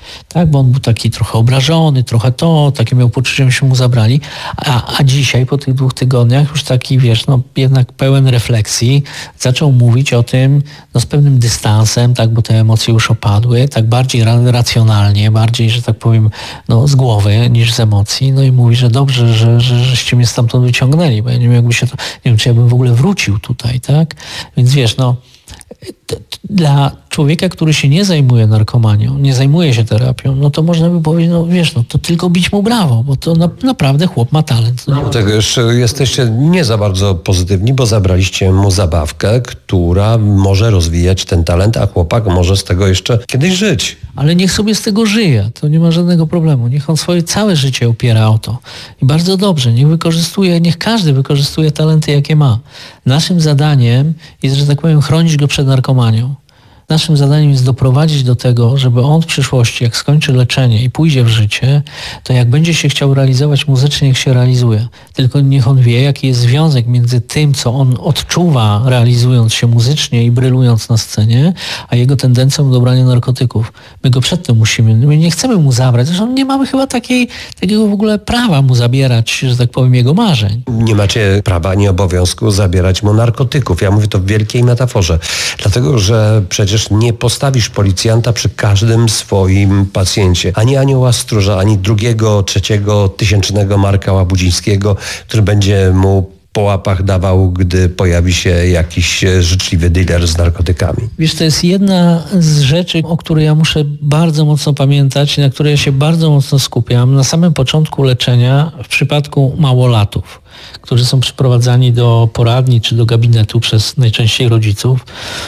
Tak, bo on był taki trochę obrażony, trochę to, takie miał poczucie, że się mu zabrali, a, a dzisiaj po tych dwóch tygodniach już taki, wiesz, no jednak pełen refleksji, zaczął mówić o tym no, z pewnym dystansem, tak, bo te emocje już opadły, tak bardziej ra- racjonalnie, bardziej, że tak powiem, no, z głowy niż z emocji, no i mówi, że dobrze, że, że, żeście mnie stamtąd wyciągnęli, bo ja nie wiem, jakby się to, nie wiem, czy ja bym w ogóle wrócił tutaj, tak, więc wiesz, no, dla człowieka, który się nie zajmuje narkomanią, nie zajmuje się terapią, no to można by powiedzieć, no wiesz, no to tylko bić mu brawo, bo to na, naprawdę chłop ma talent. No, tego jeszcze jesteście nie za bardzo pozytywni, bo zabraliście mu zabawkę, która może rozwijać ten talent, a chłopak może z tego jeszcze kiedyś żyć. Ale niech sobie z tego żyje, to nie ma żadnego problemu. Niech on swoje całe życie opiera o to. I bardzo dobrze, niech wykorzystuje, niech każdy wykorzystuje talenty, jakie ma. Naszym zadaniem jest, że tak powiem, chronić go przed narkomanią. Naszym zadaniem jest doprowadzić do tego, żeby on w przyszłości, jak skończy leczenie i pójdzie w życie, to jak będzie się chciał realizować muzycznie, niech się realizuje. Tylko niech on wie, jaki jest związek między tym, co on odczuwa, realizując się muzycznie i brylując na scenie, a jego tendencją do brania narkotyków. My go przed tym musimy, my nie chcemy mu zabrać, zresztą nie mamy chyba takiej, takiego w ogóle prawa mu zabierać, że tak powiem, jego marzeń. Nie macie prawa ani obowiązku zabierać mu narkotyków. Ja mówię to w wielkiej metaforze. Dlatego, że przecież nie postawisz policjanta przy każdym swoim pacjencie. Ani anioła stróża, ani drugiego, trzeciego, tysięcznego Marka Łabudzińskiego, który będzie mu po łapach dawał, gdy pojawi się jakiś życzliwy dealer z narkotykami. Wiesz, to jest jedna z rzeczy, o której ja muszę bardzo mocno pamiętać i na której ja się bardzo mocno skupiam. Na samym początku leczenia w przypadku małolatów, którzy są przyprowadzani do poradni czy do gabinetu przez najczęściej rodziców.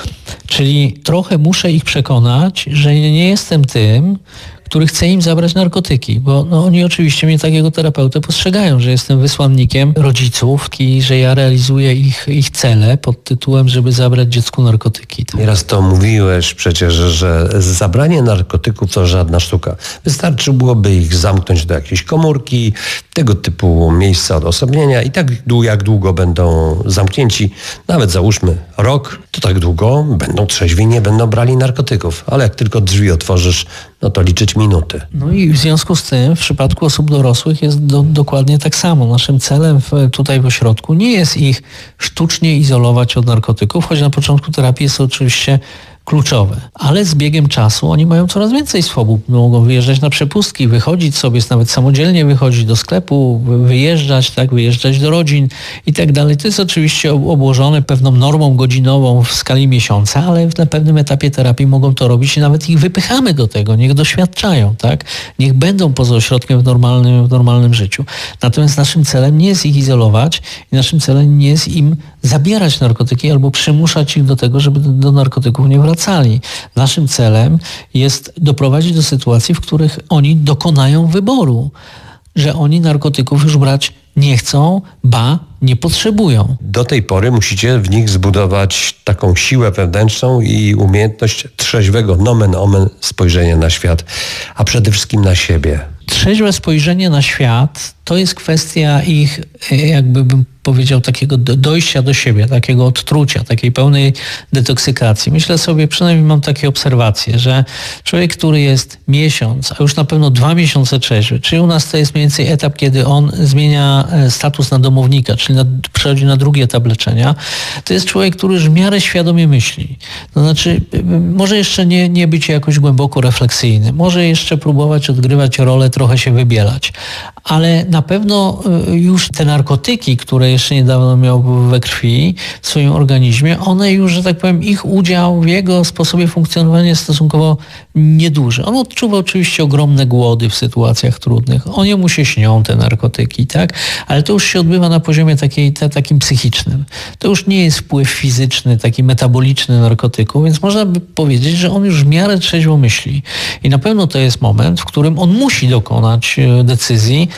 Czyli trochę muszę ich przekonać, że nie jestem tym, który chce im zabrać narkotyki, bo no, oni oczywiście mnie takiego terapeutę postrzegają, że jestem wysłannikiem rodziców i że ja realizuję ich, ich cele pod tytułem, żeby zabrać dziecku narkotyki. Nieraz to mówiłeś przecież, że zabranie narkotyków to żadna sztuka. Wystarczy byłoby ich zamknąć do jakiejś komórki, tego typu miejsca odosobnienia i tak jak długo będą zamknięci, nawet załóżmy rok, to tak długo będą trzeźwi, nie będą brali narkotyków. Ale jak tylko drzwi otworzysz, no to liczyć minuty. No i w związku z tym w przypadku osób dorosłych jest do, dokładnie tak samo. Naszym celem w, tutaj w ośrodku nie jest ich sztucznie izolować od narkotyków, choć na początku terapii jest to oczywiście kluczowe. Ale z biegiem czasu oni mają coraz więcej swobód. Mogą wyjeżdżać na przepustki, wychodzić sobie, nawet samodzielnie wychodzić do sklepu, wyjeżdżać, tak, wyjeżdżać do rodzin i tak dalej. To jest oczywiście obłożone pewną normą godzinową w skali miesiąca, ale na pewnym etapie terapii mogą to robić i nawet ich wypychamy do tego, niech doświadczają, tak? Niech będą poza ośrodkiem w normalnym, w normalnym życiu. Natomiast naszym celem nie jest ich izolować i naszym celem nie jest im zabierać narkotyki albo przymuszać ich do tego, żeby do, do narkotyków nie wracali. Naszym celem jest doprowadzić do sytuacji, w których oni dokonają wyboru, że oni narkotyków już brać nie chcą, ba, nie potrzebują. Do tej pory musicie w nich zbudować taką siłę wewnętrzną i umiejętność trzeźwego nomen omen spojrzenia na świat, a przede wszystkim na siebie. Trzeźwe spojrzenie na świat to jest kwestia ich, jakby bym powiedział, takiego dojścia do siebie, takiego odtrucia, takiej pełnej detoksykacji. Myślę sobie, przynajmniej mam takie obserwacje, że człowiek, który jest miesiąc, a już na pewno dwa miesiące trzeźwy, czyli u nas to jest mniej więcej etap, kiedy on zmienia status na domownika, czyli na, przechodzi na drugi etap leczenia, to jest człowiek, który już w miarę świadomie myśli. To znaczy, może jeszcze nie, nie być jakoś głęboko refleksyjny, może jeszcze próbować odgrywać rolę, trochę się wybielać, ale na pewno już te narkotyki, które jeszcze niedawno miał we krwi, w swoim organizmie, one już, że tak powiem, ich udział w jego sposobie funkcjonowania jest stosunkowo nieduży. On odczuwa oczywiście ogromne głody w sytuacjach trudnych. O niemu się śnią te narkotyki, tak? Ale to już się odbywa na poziomie takiej, te, takim psychicznym. To już nie jest wpływ fizyczny, taki metaboliczny narkotyku, więc można by powiedzieć, że on już w miarę trzeźwo myśli. I na pewno to jest moment, w którym on musi dokonać decyzji, co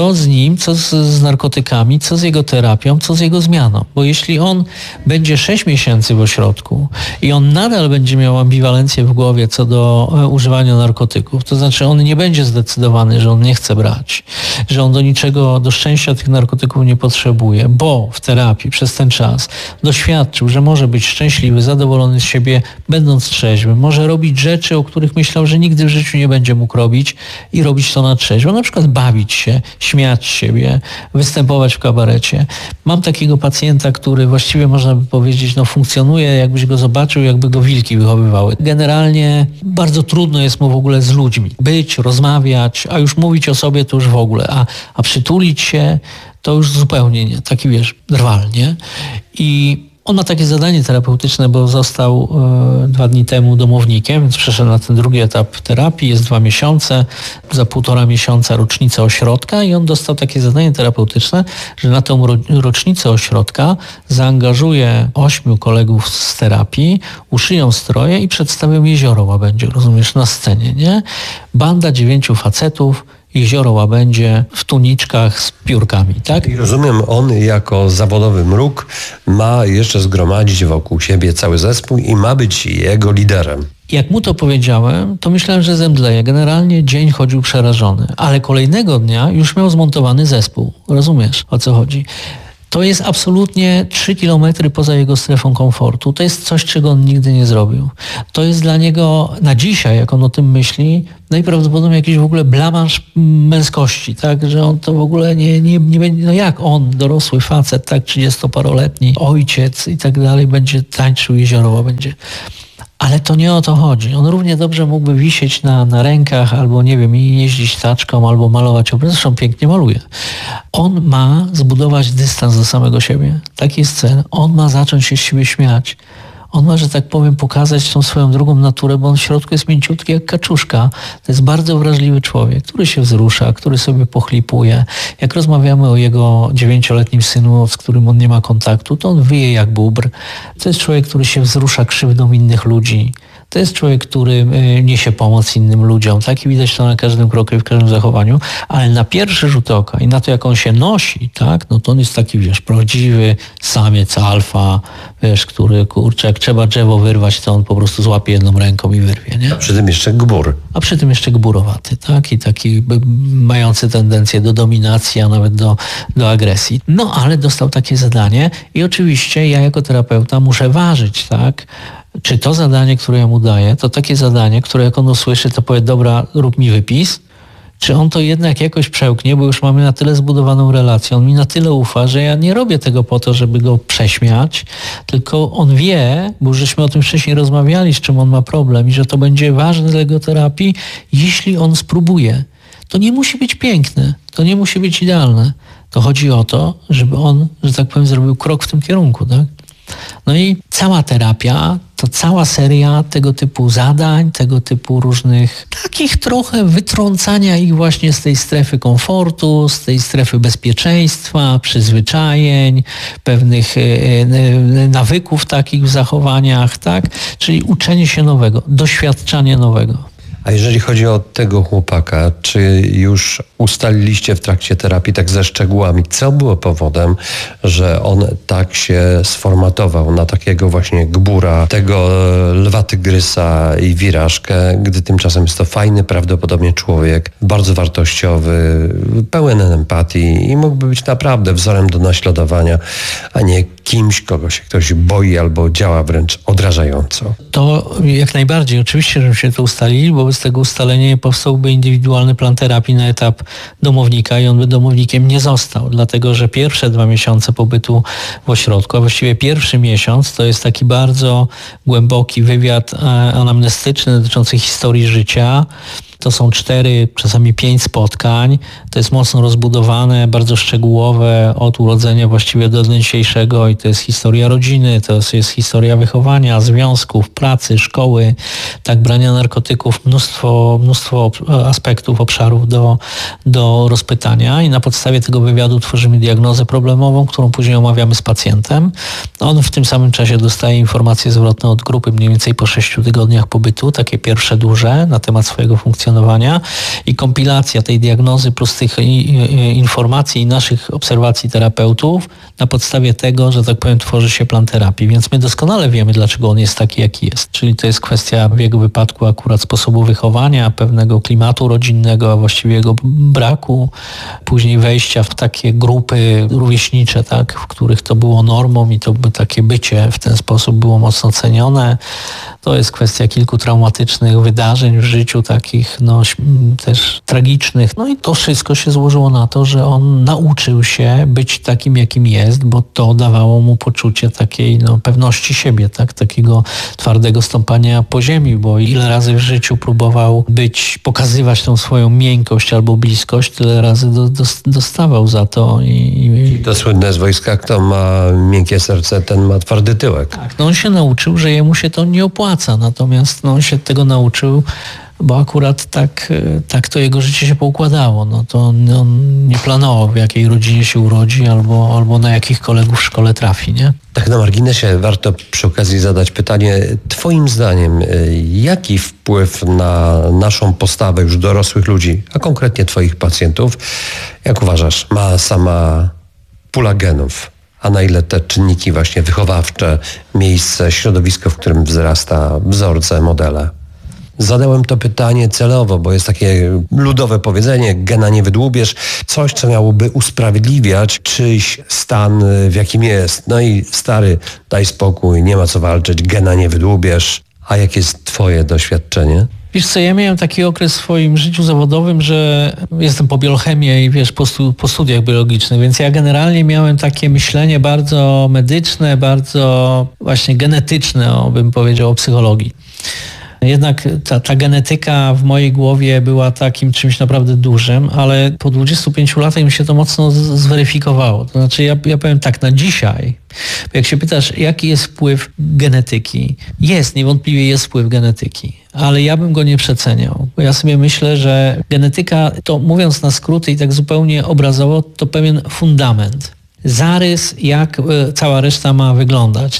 co z nim, co z, z narkotykami, co z jego terapią, co z jego zmianą. Bo jeśli on będzie sześć miesięcy w ośrodku i on nadal będzie miał ambiwalencję w głowie co do e, używania narkotyków, to znaczy on nie będzie zdecydowany, że on nie chce brać, że on do niczego, do szczęścia tych narkotyków nie potrzebuje, bo w terapii przez ten czas doświadczył, że może być szczęśliwy, zadowolony z siebie, będąc trzeźwym, może robić rzeczy, o których myślał, że nigdy w życiu nie będzie mógł robić i robić to na trzeźwo. Na przykład bawić się, śmiać siebie, występować w kabarecie. Mam takiego pacjenta, który właściwie można by powiedzieć, no funkcjonuje, jakbyś go zobaczył, jakby go wilki wychowywały. Generalnie bardzo trudno jest mu w ogóle z ludźmi być, rozmawiać, a już mówić o sobie to już w ogóle, a, a przytulić się to już zupełnie nie. Taki wiesz, drwal, nie? I on ma takie zadanie terapeutyczne, bo został e, dwa dni temu domownikiem, więc przeszedł na ten drugi etap terapii, jest dwa miesiące, za półtora miesiąca rocznica ośrodka i on dostał takie zadanie terapeutyczne, że na tą ro, rocznicę ośrodka zaangażuje ośmiu kolegów z terapii, uszyją stroje i przedstawią Jezioro Łabędzie, rozumiesz, na scenie, nie? Banda dziewięciu facetów, Jezioro Łabędzie w tuniczkach z piórkami, tak? I rozumiem, on jako zawodowy mruk ma jeszcze zgromadzić wokół siebie cały zespół i ma być jego liderem. Jak mu to powiedziałem, to myślałem, że zemdleje. Generalnie dzień chodził przerażony, ale kolejnego dnia już miał zmontowany zespół. Rozumiesz, o co chodzi? To jest absolutnie trzy kilometry poza jego strefą komfortu. To jest coś, czego on nigdy nie zrobił. To jest dla niego na dzisiaj, jak on o tym myśli, najprawdopodobniej jakiś w ogóle blamaż męskości, tak? Że on to w ogóle nie, nie, nie będzie, no jak on, dorosły facet, tak, trzydziestoparoletni, ojciec i tak dalej, będzie tańczył Jezioro Łabędzie. Ale to nie o to chodzi. On równie dobrze mógłby wisieć na, na rękach albo, nie wiem, jeździć taczką albo malować obraz. Zresztą pięknie maluje. On ma zbudować dystans do samego siebie. Taki jest cel. On ma zacząć się z siebie śmiać. On ma, że tak powiem, pokazać tą swoją drugą naturę, bo on w środku jest mięciutki jak kaczuszka. To jest bardzo wrażliwy człowiek, który się wzrusza, który sobie pochlipuje. Jak rozmawiamy o jego dziewięcioletnim synu, z którym on nie ma kontaktu, to on wyje jak bóbr. To jest człowiek, który się wzrusza krzywdą innych ludzi. To jest człowiek, który niesie pomoc innym ludziom. Tak? I widać to na każdym kroku i w każdym zachowaniu. Ale na pierwszy rzut oka i na to, jak on się nosi, tak? No to on jest taki, wiesz, prawdziwy samiec alfa, wiesz, który, kurczę, jak trzeba drzewo wyrwać, to on po prostu złapie jedną ręką i wyrwie, nie? A przy tym jeszcze gbur. A przy tym jeszcze gburowaty, tak? I taki mający tendencję do dominacji, a nawet do, do agresji. No, ale dostał takie zadanie i oczywiście ja jako terapeuta muszę ważyć, tak? Czy to zadanie, które ja mu daję, to takie zadanie, które jak on usłyszy, to powie, dobra, rób mi wypis, czy on to jednak jakoś przełknie, bo już mamy na tyle zbudowaną relację, on mi na tyle ufa, że ja nie robię tego po to, żeby go prześmiać, tylko on wie, bo już żeśmy o tym wcześniej rozmawiali, z czym on ma problem i że to będzie ważne dla jego terapii, jeśli on spróbuje. To nie musi być piękne, to nie musi być idealne. To chodzi o to, żeby on, że tak powiem, zrobił krok w tym kierunku, tak? No i cała terapia, to cała seria tego typu zadań, tego typu różnych takich trochę wytrącania ich właśnie z tej strefy komfortu, z tej strefy bezpieczeństwa, przyzwyczajeń, pewnych nawyków takich w zachowaniach, tak? Czyli uczenie się nowego, doświadczanie nowego. A jeżeli chodzi o tego chłopaka, czy już ustaliliście w trakcie terapii tak ze szczegółami, co było powodem, że on tak się sformatował na takiego właśnie gbura, tego lwa tygrysa i wirażkę, gdy tymczasem jest to fajny prawdopodobnie człowiek, bardzo wartościowy, pełen empatii i mógłby być naprawdę wzorem do naśladowania, a nie kimś, kogo się ktoś boi albo działa wręcz odrażająco. To jak najbardziej, oczywiście, żebyśmy się to ustalili, bo bez tego ustalenia nie powstałby indywidualny plan terapii na etap domownika i on by domownikiem nie został, dlatego że pierwsze dwa miesiące pobytu w ośrodku, a właściwie pierwszy miesiąc to jest taki bardzo głęboki wywiad anamnestyczny dotyczący historii życia. To są cztery, czasami pięć spotkań. To jest mocno rozbudowane, bardzo szczegółowe od urodzenia właściwie do dnia dzisiejszego i to jest historia rodziny, to jest historia wychowania, związków, pracy, szkoły, tak, brania narkotyków, mnóstwo, mnóstwo aspektów, obszarów do, do rozpytania i na podstawie tego wywiadu tworzymy diagnozę problemową, którą później omawiamy z pacjentem. On w tym samym czasie dostaje informacje zwrotne od grupy mniej więcej po sześciu tygodniach pobytu, takie pierwsze duże na temat swojego funkcjonowania. funkcjonowania i kompilacja tej diagnozy plus tych informacji i naszych obserwacji terapeutów na podstawie tego, że tak powiem, tworzy się plan terapii. Więc my doskonale wiemy, dlaczego on jest taki, jaki jest. Czyli to jest kwestia w jego wypadku akurat sposobu wychowania, pewnego klimatu rodzinnego, a właściwie jego braku, później wejścia w takie grupy rówieśnicze, tak, w których to było normą i to by takie bycie w ten sposób było mocno cenione. To jest kwestia kilku traumatycznych wydarzeń w życiu, takich no, też tragicznych. No i to wszystko się złożyło na to, że on nauczył się być takim, jakim jest, bo to dawało mu poczucie takiej no, pewności siebie, tak? Takiego twardego stąpania po ziemi, bo ile razy w życiu próbował być, pokazywać tą swoją miękkość albo bliskość, tyle razy do, do, dostawał za to. I, i... To słynne z wojska, kto ma miękkie serce, ten ma twardy tyłek. Tak, no on się nauczył, że jemu się to nie opłaca. Natomiast no, on się tego nauczył, bo akurat tak, tak to jego życie się poukładało. No, to on, on nie planował, w jakiej rodzinie się urodzi albo, albo na jakich kolegów w szkole trafi, nie? Tak na marginesie warto przy okazji zadać pytanie, twoim zdaniem, jaki wpływ na naszą postawę już dorosłych ludzi, a konkretnie twoich pacjentów, jak uważasz, ma sama pula genów? A na ile te czynniki właśnie wychowawcze, miejsce, środowisko, w którym wzrasta, wzorce, modele? Zadałem to pytanie celowo, bo jest takie ludowe powiedzenie, gena nie wydłubiesz, coś, co miałoby usprawiedliwiać czyjś stan, w jakim jest. No i stary, daj spokój, nie ma co walczyć, gena nie wydłubiesz. A jakie jest twoje doświadczenie? Wiesz co, ja miałem taki okres w swoim życiu zawodowym, że jestem po biochemii i wiesz, po, stu, po studiach biologicznych, więc ja generalnie miałem takie myślenie bardzo medyczne, bardzo właśnie genetyczne, o, bym powiedział, o psychologii. Jednak ta, ta genetyka w mojej głowie była takim czymś naprawdę dużym, ale po dwudziestu pięciu latach mi się to mocno z, zweryfikowało. To znaczy ja, ja powiem tak, na dzisiaj, jak się pytasz, jaki jest wpływ genetyki, jest, niewątpliwie jest wpływ genetyki, ale ja bym go nie przeceniał, bo ja sobie myślę, że genetyka, to mówiąc na skróty i tak zupełnie obrazowo, to pewien fundament. Zarys, jak cała reszta ma wyglądać,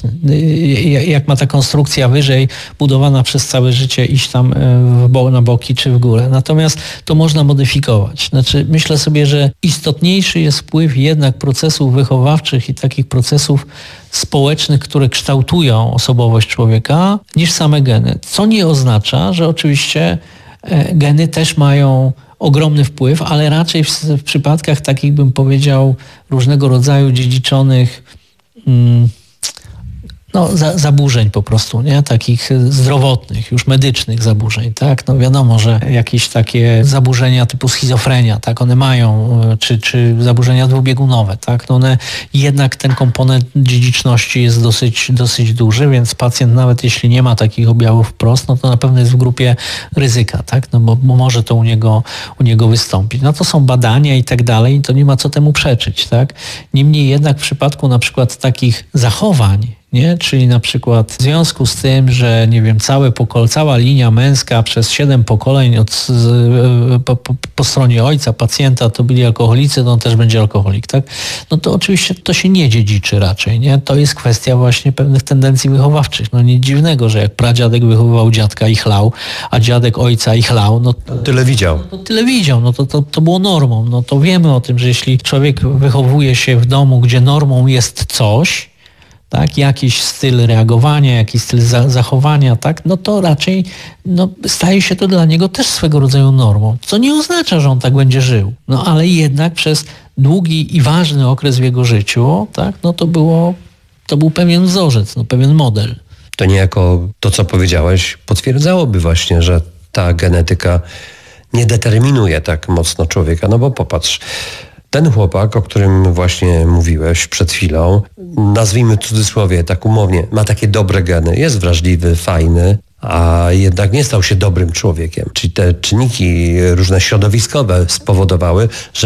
jak ma ta konstrukcja wyżej budowana przez całe życie iść tam w bo, na boki czy w górę. Natomiast to można modyfikować. Znaczy, myślę sobie, że istotniejszy jest wpływ jednak procesów wychowawczych i takich procesów społecznych, które kształtują osobowość człowieka, niż same geny. Co nie oznacza, że oczywiście geny też mają ogromny wpływ, ale raczej w, w przypadkach takich, bym powiedział, różnego rodzaju dziedziczonych mm, no, za, zaburzeń po prostu, nie? Takich zdrowotnych, już medycznych zaburzeń, tak? No wiadomo, że jakieś takie zaburzenia typu schizofrenia, tak? One mają, czy, czy zaburzenia dwubiegunowe, tak? No one, jednak ten komponent dziedziczności jest dosyć, dosyć duży, więc pacjent nawet jeśli nie ma takich objawów wprost, no to na pewno jest w grupie ryzyka, tak? No bo, bo może to u niego, u niego wystąpić. No to są badania i tak dalej i to nie ma co temu przeczyć, tak? Niemniej jednak w przypadku na przykład takich zachowań, nie? Czyli na przykład w związku z tym, że nie wiem, całe pokol, cała linia męska przez siedem pokoleń od, z, po, po, po stronie ojca, pacjenta to byli alkoholicy, to on też będzie alkoholik, tak? No to oczywiście to się nie dziedziczy raczej, nie? To jest kwestia właśnie pewnych tendencji wychowawczych. No nic dziwnego, że jak pradziadek wychowywał dziadka i chlał, a dziadek ojca i chlał, no to tyle widział. No, to tyle widział, no to, to, to było normą. No to wiemy o tym, że jeśli człowiek wychowuje się w domu, gdzie normą jest coś, tak, jakiś styl reagowania, jakiś styl za, zachowania, tak, no to raczej no, staje się to dla niego też swego rodzaju normą, co nie oznacza, że on tak będzie żył, no ale jednak przez długi i ważny okres w jego życiu, tak, no to było, to był pewien wzorzec, no, pewien model. To niejako to, co powiedziałeś, potwierdzałoby właśnie, że ta genetyka nie determinuje tak mocno człowieka, no bo popatrz, ten chłopak, o którym właśnie mówiłeś przed chwilą, nazwijmy w cudzysłowie tak umownie, ma takie dobre geny, jest wrażliwy, fajny, a jednak nie stał się dobrym człowiekiem. Czyli te czynniki różne środowiskowe spowodowały, że jakby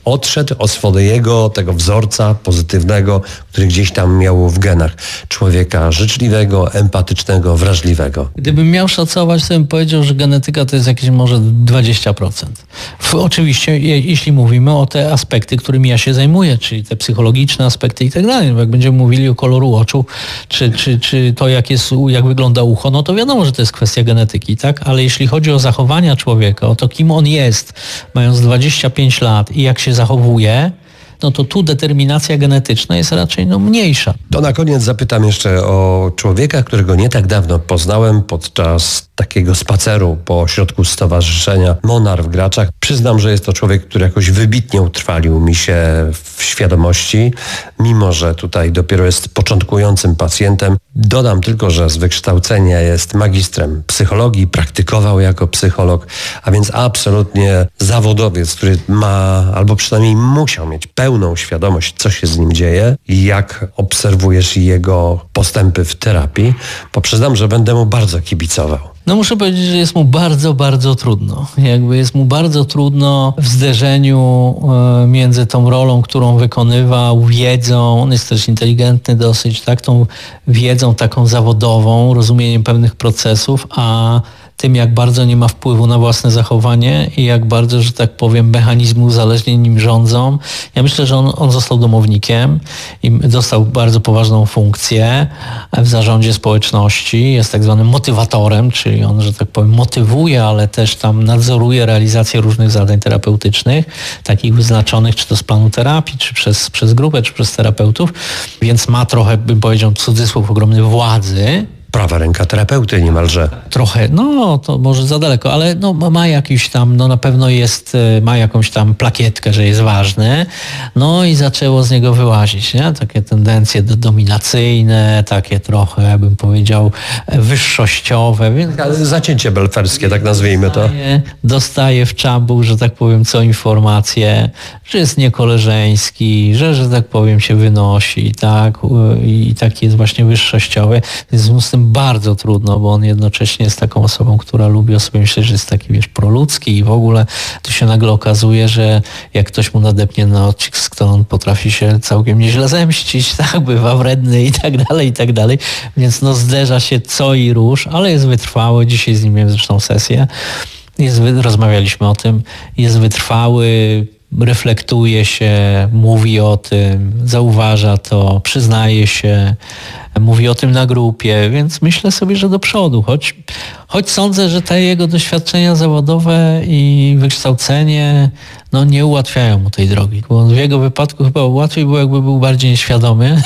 odszedł od swojego tego wzorca pozytywnego, który gdzieś tam miał w genach. Człowieka życzliwego, empatycznego, wrażliwego. Gdybym miał szacować, to bym powiedział, że genetyka to jest jakieś może dwadzieścia procent. W, oczywiście, je, jeśli mówimy o te aspekty, którymi ja się zajmuję, czyli te psychologiczne aspekty i tak dalej. Jak będziemy mówili o koloru oczu, czy, czy, czy to jak, jest, jak wygląda ucho, no to wiadomo, że to jest kwestia genetyki, tak? Ale jeśli chodzi o zachowania człowieka, o to kim on jest, mając dwadzieścia pięć lat i jak się zachowuje, no to tu determinacja genetyczna jest raczej no, mniejsza. To na koniec zapytam jeszcze o człowieka, którego nie tak dawno poznałem podczas takiego spaceru po ośrodku stowarzyszenia Monar w Graczach. Przyznam, że jest to człowiek, który jakoś wybitnie utrwalił mi się w świadomości, mimo że tutaj dopiero jest początkującym pacjentem. Dodam tylko, że z wykształcenia jest magistrem psychologii, praktykował jako psycholog, a więc absolutnie zawodowiec, który ma, albo przynajmniej musiał mieć pełną świadomość, co się z nim dzieje i jak obserwujesz jego postępy w terapii, bo przyznam, że będę mu bardzo kibicował. No muszę powiedzieć, że jest mu bardzo, bardzo trudno. Jakby jest mu bardzo trudno w zderzeniu e, między tą rolą, którą wykonywał, wiedzą, on jest też inteligentny dosyć, tak, tą wiedzą taką zawodową, rozumieniem pewnych procesów, a tym, jak bardzo nie ma wpływu na własne zachowanie i jak bardzo, że tak powiem, mechanizmy uzależnień nim rządzą. Ja myślę, że on, on został domownikiem i dostał bardzo poważną funkcję w zarządzie społeczności. Jest tak zwanym motywatorem, czyli on, że tak powiem, motywuje, ale też tam nadzoruje realizację różnych zadań terapeutycznych, takich wyznaczonych, czy to z planu terapii, czy przez, przez grupę, czy przez terapeutów. Więc ma trochę, bym powiedział, cudzysłów ogromnej władzy. Prawa ręka terapeuty niemalże. Trochę, no to może za daleko, ale no, ma jakiś tam, no na pewno jest, ma jakąś tam plakietkę, że jest ważny, no i zaczęło z niego wyłazić, nie? Takie tendencje dominacyjne, takie trochę, bym powiedział, wyższościowe. Więc zacięcie belferskie, tak nazwijmy to. Dostaje, dostaje w czambuch, że tak powiem, co informacje, że jest niekoleżeński, że, że tak powiem, się wynosi, tak? I taki jest właśnie wyższościowy. Więc z tym bardzo trudno, bo on jednocześnie jest taką osobą, która lubi o sobie myśleć, że jest taki, wiesz, proludzki i w ogóle tu się nagle okazuje, że jak ktoś mu nadepnie na odcisk, to on potrafi się całkiem nieźle zemścić, tak, bywa wredny i tak dalej, i tak dalej. Więc no zderza się co i róż, ale jest wytrwały. Dzisiaj z nim miałem zresztą sesję. Jest, rozmawialiśmy o tym. Jest wytrwały, reflektuje się, mówi o tym, zauważa to, przyznaje się, mówi o tym na grupie, więc myślę sobie, że do przodu, choć, choć sądzę, że te jego doświadczenia zawodowe i wykształcenie no, nie ułatwiają mu tej drogi, bo w jego wypadku chyba łatwiej było, jakby był bardziej świadomy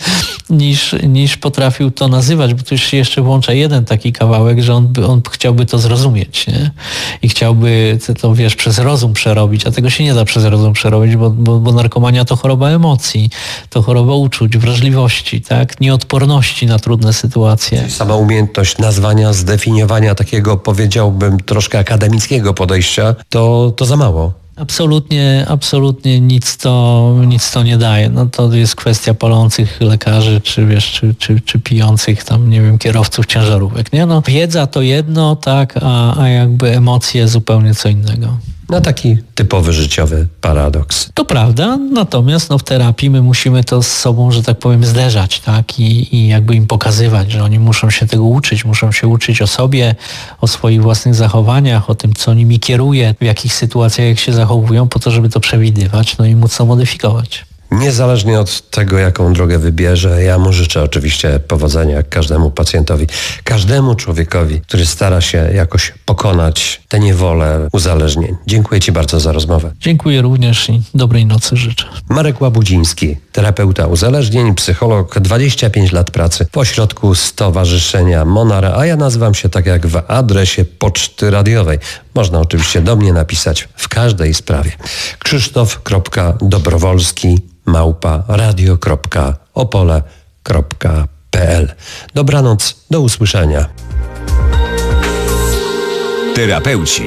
niż, niż potrafił to nazywać, bo tu już się jeszcze włącza jeden taki kawałek, że on, on chciałby to zrozumieć, nie? I chciałby to, wiesz, przez rozum przerobić, a tego się nie da przez rozum przerobić, bo, bo, bo narkomania to choroba emocji, to choroba uczuć, wrażliwości, tak? Nieodporności na trudne sytuacje. Sama umiejętność nazwania, zdefiniowania takiego, powiedziałbym, troszkę akademickiego podejścia, to, to za mało. Absolutnie, absolutnie nic to, nic to nie daje. No to jest kwestia palących lekarzy, czy wiesz, czy, czy, czy pijących tam, nie wiem, kierowców ciężarówek, nie? No, wiedza to jedno, tak, a, a jakby emocje zupełnie co innego. No taki typowy życiowy paradoks. To prawda, natomiast no, w terapii my musimy to z sobą, że tak powiem, zderzać, tak? I, i jakby im pokazywać, że oni muszą się tego uczyć, muszą się uczyć o sobie, o swoich własnych zachowaniach, o tym, co nimi kieruje, w jakich sytuacjach jak się zachowują, po to, żeby to przewidywać, no i móc to modyfikować. Niezależnie od tego, jaką drogę wybierze, ja mu życzę oczywiście powodzenia każdemu pacjentowi, każdemu człowiekowi, który stara się jakoś pokonać tę niewolę uzależnień. Dziękuję Ci bardzo za rozmowę. Dziękuję również i dobrej nocy życzę. Marek Łabudziński, terapeuta uzależnień, psycholog, dwadzieścia pięć lat pracy w ośrodku Stowarzyszenia Monara, a ja nazywam się tak jak w adresie poczty radiowej. Można oczywiście do mnie napisać w każdej sprawie. Krzysztof.dobrowolski małpa radio kropka opole kropka p l. Dobranoc, do usłyszenia. Terapeuci.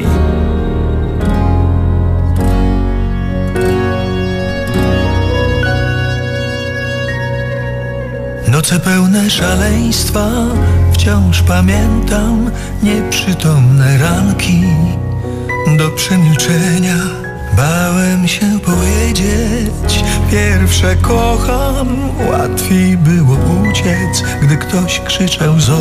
Noce pełne szaleństwa, wciąż pamiętam nieprzytomne ranki. Do przemilczenia bałem bałem się powiedzieć pierwsze kocham. Łatwiej było uciec, gdy ktoś krzyczał z